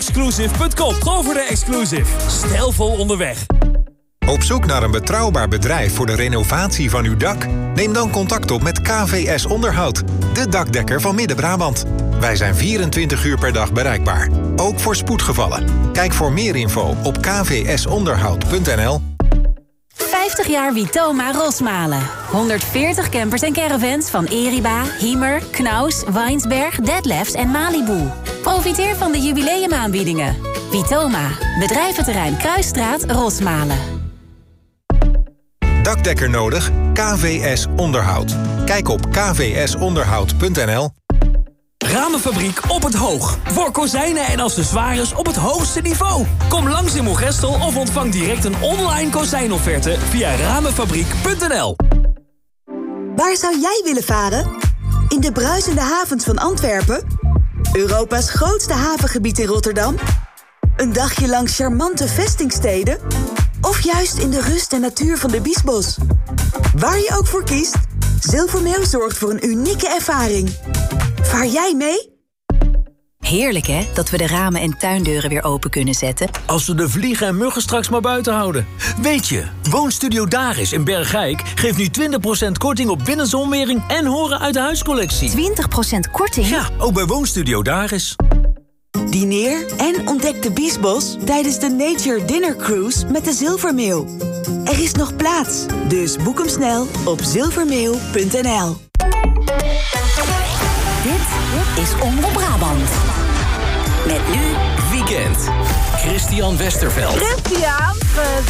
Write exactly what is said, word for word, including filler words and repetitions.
exclusive punt com. Go voor de Exclusive. Stijlvol onderweg. Op zoek naar een betrouwbaar bedrijf voor de renovatie van uw dak? Neem dan contact op met K V S Onderhoud, de dakdekker van Midden-Brabant. Wij zijn vierentwintig uur per dag bereikbaar, ook voor spoedgevallen. Kijk voor meer info op k v s onderhoud punt n l. vijftig jaar Vitoma Rosmalen. honderdveertig campers en caravans van Eriba, Hymer, Knaus, Weinsberg, Detlefs en Malibu. Profiteer van de jubileumaanbiedingen. Vitoma, bedrijventerrein Kruisstraat, Rosmalen. Dakdekker nodig? K V S Onderhoud. Kijk op k v s onderhoud punt n l. Ramenfabriek op het Hoog. Voor kozijnen en accessoires op het hoogste niveau. Kom langs in Moergestel of ontvang direct een online kozijnofferte via ramenfabriek punt n l. Waar zou jij willen varen? In de bruisende havens van Antwerpen? Europa's grootste havengebied in Rotterdam? Een dagje langs charmante vestingsteden? Of juist in de rust en natuur van de Biesbos? Waar je ook voor kiest, Zilvermeeuw zorgt voor een unieke ervaring. Vaar jij mee? Heerlijk hè, dat we de ramen en tuindeuren weer open kunnen zetten. Als we de vliegen en muggen straks maar buiten houden. Weet je, Woonstudio Daris in Bergijk geeft nu twintig procent korting op binnenzonwering en horen uit de huiscollectie. twintig procent korting? Ja, ook bij Woonstudio Daris. Dineer en ontdek de Biesbos tijdens de Nature Dinner Cruise met de Zilvermeeuw. Er is nog plaats, dus boek hem snel op zilvermeeuw punt n l. Dit is Omroep Brabant. Met nu Weekend. Christian Westerveld. Christian,